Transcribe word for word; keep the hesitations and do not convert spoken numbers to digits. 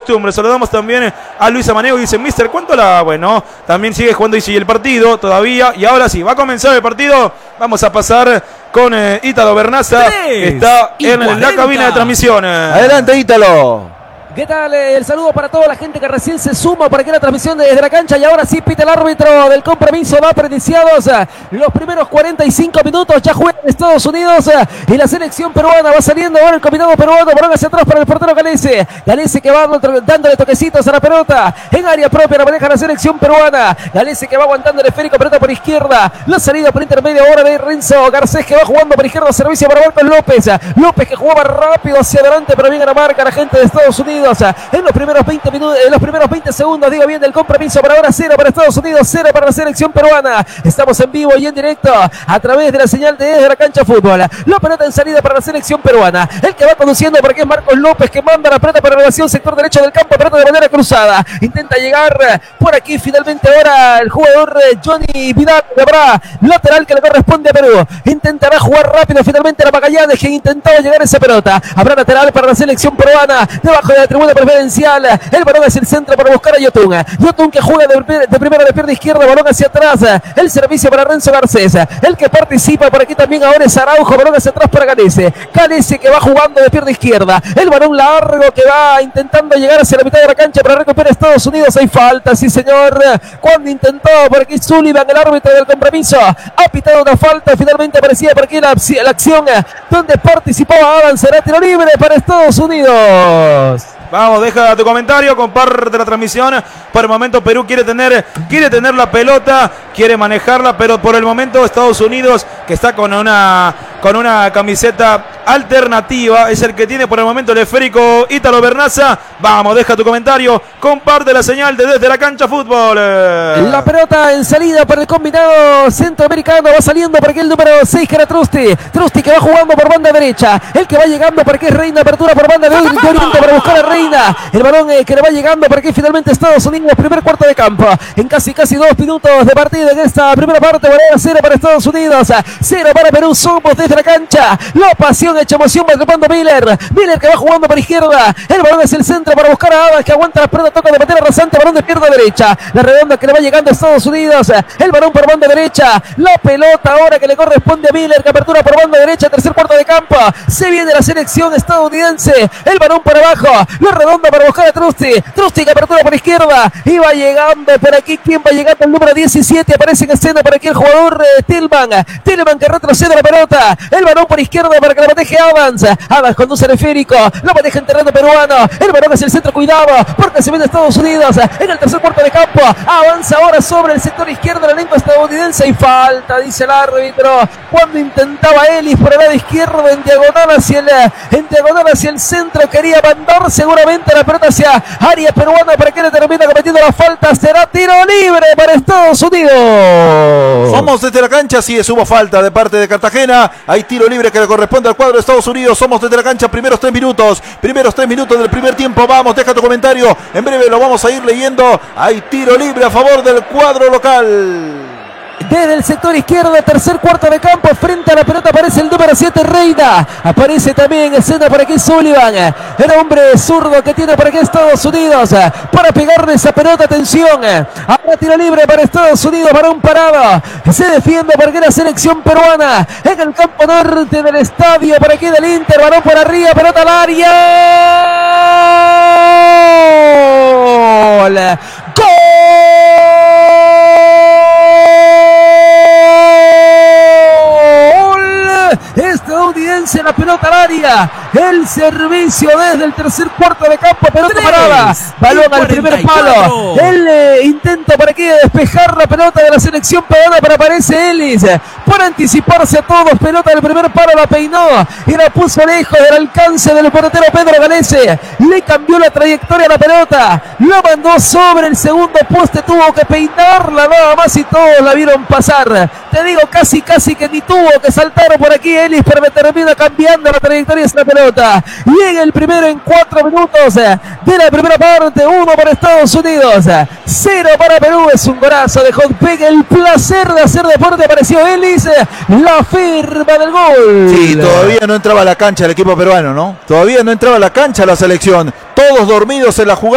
costumbre. Saludamos también a Luis Amaneo y dice, mister, ¿cuánto la...? Bueno, también sigue jugando y sigue el partido todavía. Y ahora sí, va a comenzar el partido. Vamos a pasar con eh, Ítalo Bernaza, que está en cuarenta. La cabina de transmisión. Adelante, Ítalo. ¿Qué tal? El saludo para toda la gente que recién se suma para aquí la transmisión desde la cancha. Y ahora sí pita el árbitro del compromiso. Va iniciados los primeros cuarenta y cinco minutos. Ya juega en Estados Unidos y la selección peruana va saliendo ahora el combinado peruano. Balón hacia atrás para el portero Galese. Galese que va dándole toquecitos a la pelota en área propia. La maneja la selección peruana. Galese que va aguantando el esférico. Pelota por izquierda. La salida por intermedio ahora de Renzo Garcés, que va jugando por izquierda. Servicio para Marcos López. López que jugaba rápido hacia adelante, pero bien a la marca la gente de Estados Unidos. En los primeros veinte minutos, en los primeros veinte segundos, digo bien, del compromiso. Para ahora cero para Estados Unidos, cero para la selección peruana. Estamos en vivo y en directo a través de la señal de Desde la Cancha Fútbol. La pelota en salida para la selección peruana. El que va conduciendo porque es Marcos López, que manda la pelota para la relación sector derecho del campo, pelota de manera cruzada. Intenta llegar por aquí finalmente ahora el jugador Johnny Vidal, que habrá lateral que le corresponde a Perú. Intentará jugar rápido finalmente la Magallanes, que intentaba llegar a esa pelota. Habrá lateral para la selección peruana debajo de la tribuna preferencial. El balón hacia el centro para buscar a Yotun. Yotun que juega de, de primera de pierna izquierda, balón hacia atrás. El servicio para Renzo Garcés. El que participa por aquí también ahora es Araujo, balón hacia atrás para Galese. Galese que va jugando de pierna izquierda. El balón largo que va intentando llegar hacia la mitad de la cancha para recuperar Estados Unidos. Hay falta, sí señor. Cuando intentó por aquí Sullivan, el árbitro del compromiso, ha pitado una falta. Finalmente aparecía por aquí la, la acción donde participaba Adam. Será tiro libre para Estados Unidos. Vamos, deja tu comentario, comparte la transmisión. Por el momento Perú quiere tener, quiere tener la pelota, quiere manejarla, pero por el momento Estados Unidos, que está con una, con una camiseta alternativa, es el que tiene por el momento el esférico Ítalo Bernaza. Vamos, deja tu comentario, comparte la señal de Desde la Cancha Fútbol. La pelota en salida para el combinado centroamericano, va saliendo por aquí el número seis, que era Trusty. Trusty que va jugando por banda derecha, el que va llegando por aquí es Reina, apertura por banda derecha para buscar a Reina. El balón eh, que le va llegando por aquí finalmente Estados Unidos, primer cuarto de campo, en casi casi dos minutos de partido en esta primera parte. Valera cero para Estados Unidos, cero para Perú. Somos Desde la Cancha, la pasión hecha emoción, va atrapando Miller, Miller que va jugando por izquierda, el balón hacia el centro para buscar a Adas, que aguanta la pelota, toca de manera rasante, balón de pierna derecha, la redonda que le va llegando a Estados Unidos, el balón por banda derecha, la pelota ahora que le corresponde a Miller, que apertura por banda derecha, tercer cuarto de campo, se viene la selección estadounidense, el balón por abajo, la redonda para buscar a Trusty, Trusty que apertura por izquierda, y va llegando por aquí, ¿quién va llegando? El número diecisiete, aparece en escena por aquí el jugador eh, Tillman, Tillman que retrocede la pelota, el balón por izquierda para que la maneje Adams, Adams conduce el esférico, la maneja en terreno peruano, el balón hacia el centro, cuidado, porque se viene Estados Unidos, en el tercer cuarto de campo, avanza ahora sobre el sector izquierdo de la lengua estadounidense, y falta, dice el árbitro, cuando intentaba Ellis por el lado izquierdo, en diagonal hacia el, en diagonal hacia el centro, quería mandar seguramente la pelota hacia área peruana, para que le termina cometiendo la falta. Será tiro libre para Estados Unidos. Somos Desde la Cancha, sí, hubo falta de parte de Cartagena, hay tiro libre que le corresponde al cuadro de Estados Unidos. Somos Desde la Cancha, primeros tres minutos, primeros tres minutos del primer tiempo. Vamos, deja tu comentario, en breve lo vamos a ir leyendo. Hay tiro libre a favor del cuadro local. Desde el sector izquierdo, tercer cuarto de campo, frente a la pelota aparece el número siete, Reina. Aparece también en escena por aquí Sullivan, el hombre zurdo que tiene por aquí Estados Unidos, para pegarle esa pelota. Atención, ahora tiro libre para Estados Unidos, para un parado. Se defiende por aquí la selección peruana, en el campo norte del estadio, por aquí del Inter, balón por arriba, pelota al área. ¡Gol! ¡Gol! Estadounidense, la pelota al área, el servicio desde el tercer cuarto de campo, pelota parada, balón al primer palo, el eh, intento por aquí de despejar la pelota de la selección peruana, pero aparece Ellis por anticiparse a todos, pelota del primer palo, la peinó y la puso lejos del alcance del portero Pedro Galese, le cambió la trayectoria a la pelota, la mandó sobre el segundo poste, tuvo que peinarla nada más y todos la vieron pasar, te digo casi casi que ni tuvo que saltar por aquí Ellis, pero me termina cambiando la trayectoria de esta pelota. Llega el primero en cuatro minutos de la primera parte, uno para Estados Unidos, cero para Perú. Es un golazo de Hot Peg, el placer de hacer deporte. Apareció Ellis, la firma del gol. Sí, todavía no entraba a la cancha el equipo peruano, ¿no? Todavía no entraba a la cancha la selección. Todos dormidos en la jugada.